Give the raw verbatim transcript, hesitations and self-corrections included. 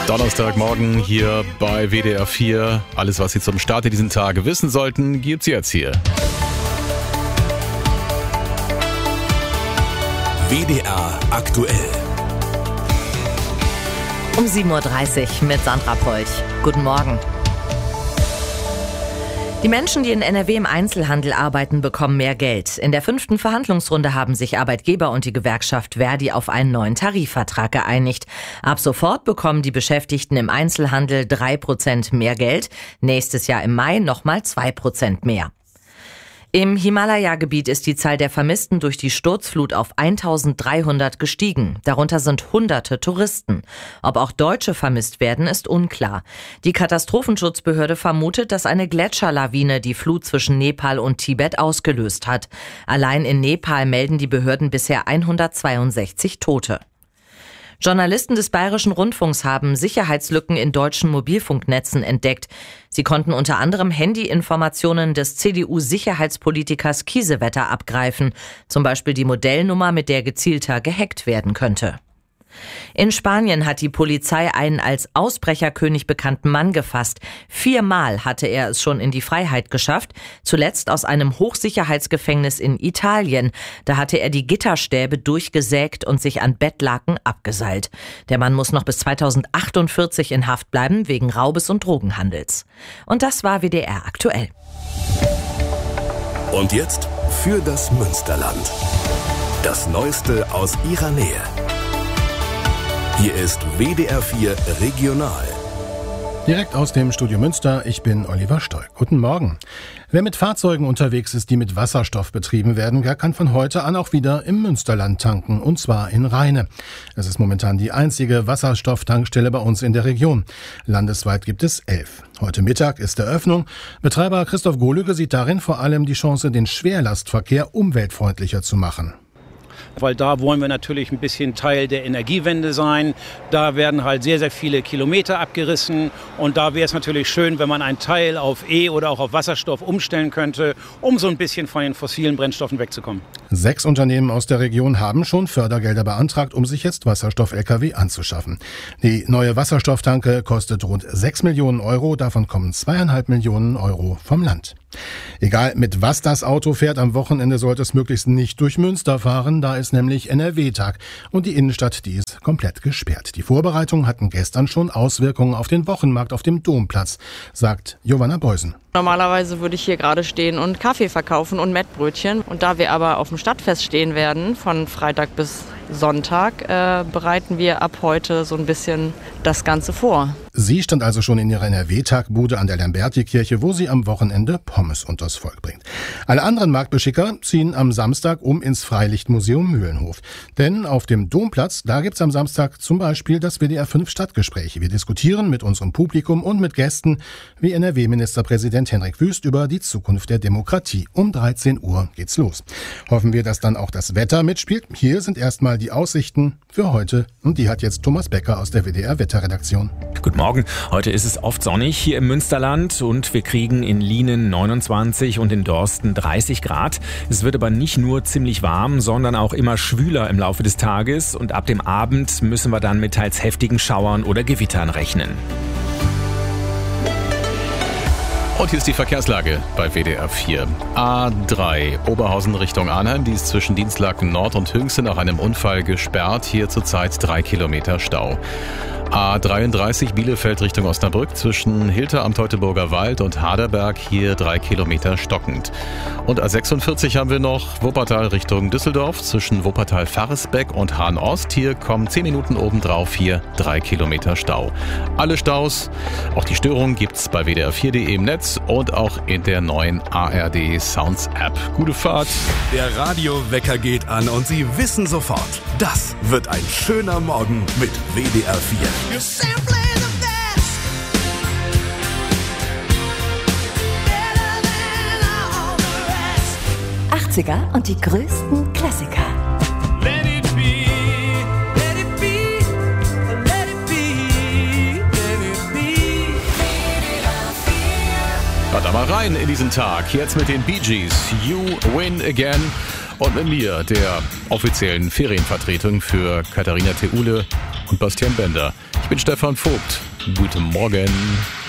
Donnerstagmorgen hier bei W D R vier. Alles, was Sie zum Start diesen Tag wissen sollten, gibt's jetzt hier. W D R aktuell. Um sieben Uhr dreißig mit Sandra Polch. Guten Morgen. Die Menschen, die in N R W im Einzelhandel arbeiten, bekommen mehr Geld. In der fünften Verhandlungsrunde haben sich Arbeitgeber und die Gewerkschaft Verdi auf einen neuen Tarifvertrag geeinigt. Ab sofort bekommen die Beschäftigten im Einzelhandel drei Prozent mehr Geld. Nächstes Jahr im Mai nochmal zwei Prozent mehr. Im Himalaya-Gebiet ist die Zahl der Vermissten durch die Sturzflut auf eintausenddreihundert gestiegen. Darunter sind hunderte Touristen. Ob auch Deutsche vermisst werden, ist unklar. Die Katastrophenschutzbehörde vermutet, dass eine Gletscherlawine die Flut zwischen Nepal und Tibet ausgelöst hat. Allein in Nepal melden die Behörden bisher hundertzweiundsechzig Tote. Journalisten des Bayerischen Rundfunks haben Sicherheitslücken in deutschen Mobilfunknetzen entdeckt. Sie konnten unter anderem Handyinformationen des C D U-Sicherheitspolitikers Kiesewetter abgreifen, zum Beispiel die Modellnummer, mit der gezielter gehackt werden könnte. In Spanien hat die Polizei einen als Ausbrecherkönig bekannten Mann gefasst. Viermal hatte er es schon in die Freiheit geschafft, zuletzt aus einem Hochsicherheitsgefängnis in Italien. Da hatte er die Gitterstäbe durchgesägt und sich an Bettlaken abgeseilt. Der Mann muss noch bis zweitausendachtundvierzig in Haft bleiben wegen Raubes und Drogenhandels. Und das war W D R aktuell. Und jetzt für das Münsterland. Das Neueste aus ihrer Nähe. Hier ist W D R vier Regional. Direkt aus dem Studio Münster, ich bin Oliver Stolk. Guten Morgen. Wer mit Fahrzeugen unterwegs ist, die mit Wasserstoff betrieben werden, der kann von heute an auch wieder im Münsterland tanken, und zwar in Rheine. Es ist momentan die einzige Wasserstofftankstelle bei uns in der Region. Landesweit gibt es elf. Heute Mittag ist Eröffnung. Betreiber Christoph Gohlücke sieht darin vor allem die Chance, den Schwerlastverkehr umweltfreundlicher zu machen. Weil da wollen wir natürlich ein bisschen Teil der Energiewende sein. Da werden halt sehr, sehr viele Kilometer abgerissen. Und da wäre es natürlich schön, wenn man einen Teil auf E- oder auch auf Wasserstoff umstellen könnte, um so ein bisschen von den fossilen Brennstoffen wegzukommen. Sechs Unternehmen aus der Region haben schon Fördergelder beantragt, um sich jetzt Wasserstoff-L K W anzuschaffen. Die neue Wasserstofftanke kostet rund sechs Millionen Euro. Davon kommen zweieinhalb Millionen Euro vom Land. Egal mit was das Auto fährt, am Wochenende sollte es möglichst nicht durch Münster fahren, da ist nämlich N R W-Tag und die Innenstadt, die ist komplett gesperrt. Die Vorbereitungen hatten gestern schon Auswirkungen auf den Wochenmarkt auf dem Domplatz, sagt Giovanna Beusen. Normalerweise würde ich hier gerade stehen und Kaffee verkaufen und Mettbrötchen. Und da wir aber auf dem Stadtfest stehen werden, von Freitag bis Sonntag, äh, bereiten wir ab heute so ein bisschen das Ganze vor. Sie stand also schon in ihrer N R W-Tagbude an der Lamberti-Kirche, wo sie am Wochenende Pommes unters Volk bringt. Alle anderen Marktbeschicker ziehen am Samstag um ins Freilichtmuseum Mühlenhof. Denn auf dem Domplatz, da gibt's am Samstag zum Beispiel das W D R fünf Stadtgespräch. Wir diskutieren mit unserem Publikum und mit Gästen wie N R W-Ministerpräsident Henrik Wüst über die Zukunft der Demokratie. Um dreizehn Uhr geht's los. Hoffen wir, dass dann auch das Wetter mitspielt. Hier sind erstmal die Aussichten für heute. Und die hat jetzt Thomas Becker aus der W D R-Wetterredaktion. Guten Morgen. Heute ist es oft sonnig hier im Münsterland und wir kriegen in Lienen neunundzwanzig und in Dorsten dreißig Grad. Es wird aber nicht nur ziemlich warm, sondern auch immer schwüler im Laufe des Tages. Und ab dem Abend müssen wir dann mit teils heftigen Schauern oder Gewittern rechnen. Und hier ist die Verkehrslage bei W D R vier. A drei Oberhausen Richtung Arnheim, die ist zwischen Dienstlaken Nord und Hünxen nach einem Unfall gesperrt. Hier zurzeit drei Kilometer Stau. A dreiunddreißig Bielefeld Richtung Osnabrück zwischen Hilter am Teutoburger Wald und Haderberg, hier drei Kilometer stockend. Und A sechsundvierzig haben wir noch Wuppertal Richtung Düsseldorf zwischen Wuppertal-Faresbeck und Hahn-Ost. Hier kommen zehn Minuten obendrauf, hier drei Kilometer Stau. Alle Staus, auch die Störungen gibt's bei W D R vier punkt de im Netz und auch in der neuen A R D Sounds App. Gute Fahrt! Der Radiowecker geht an und Sie wissen sofort, das wird ein schöner Morgen mit W D R vier. achtziger und die größten Klassiker. Let it be, let it be, let it be, let it be. Hört da mal rein in diesen Tag. Jetzt mit den Bee Gees. You Win Again. Und mit mir, der offiziellen Ferienvertretung für Katharina Theule. und Bastian Bender. Ich bin Stefan Vogt. Guten Morgen.